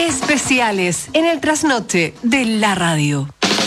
Especiales en el trasnoche de la radio.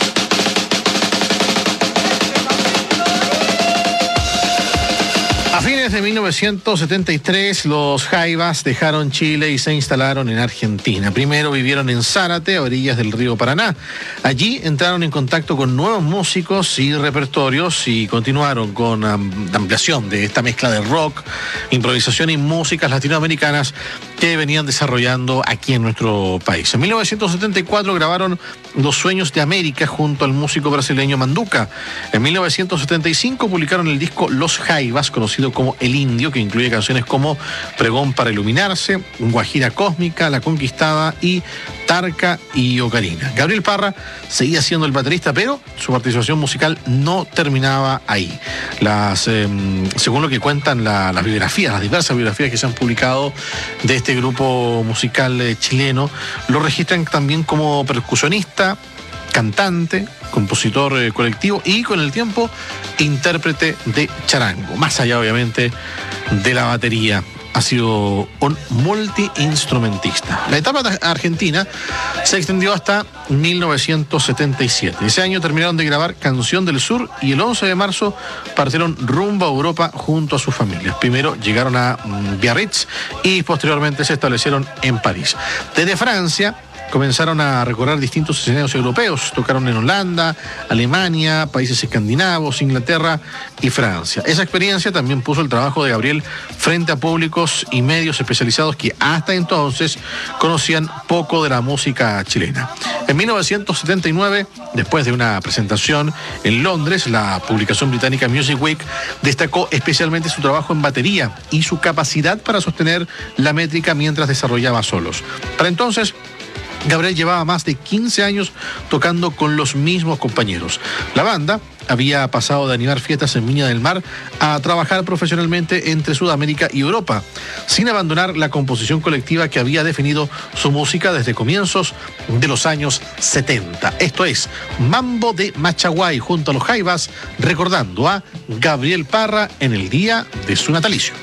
A fines de 1973, los Jaivas dejaron Chile y se instalaron en Argentina. Primero vivieron en Zárate, a orillas del río Paraná. Allí entraron en contacto con nuevos músicos y repertorios y continuaron con la ampliación de esta mezcla de rock, improvisación y músicas latinoamericanas que venían desarrollando aquí en nuestro país. En 1974 grabaron Los Sueños de América junto al músico brasileño Manduca. En 1975 publicaron el disco Los Jaivas, conocido como El Indio, que incluye canciones como Pregón para Iluminarse, Guajira Cósmica, La Conquistada y Tarca y Ocarina. Gabriel Parra seguía siendo el baterista, pero su participación musical no terminaba ahí. Según lo que cuentan las biografías, las diversas biografías que se han publicado de este grupo musical chileno, lo registran también como percusionista, cantante, compositor colectivo y con el tiempo intérprete de charango. Más allá, obviamente, de la batería, ha sido un multiinstrumentista. La etapa argentina se extendió hasta 1977. Ese año terminaron de grabar Canción del Sur y el 11 de marzo partieron rumbo a Europa junto a sus familias. Primero llegaron a Biarritz y posteriormente se establecieron en París. Desde Francia comenzaron a recorrer distintos escenarios europeos. Tocaron en Holanda, Alemania, países escandinavos, Inglaterra y Francia. Esa experiencia también puso el trabajo de Gabriel frente a públicos y medios especializados que hasta entonces conocían poco de la música chilena. En 1979, después de una presentación en Londres, la publicación británica Music Week destacó especialmente su trabajo en batería y su capacidad para sostener la métrica mientras desarrollaba solos. Para entonces, Gabriel llevaba más de 15 años tocando con los mismos compañeros. La banda había pasado de animar fiestas en Viña del Mar a trabajar profesionalmente entre Sudamérica y Europa, sin abandonar la composición colectiva que había definido su música desde comienzos de los años 70. Esto es Mambo de Machaguay junto a los Jaivas, recordando a Gabriel Parra en el día de su natalicio.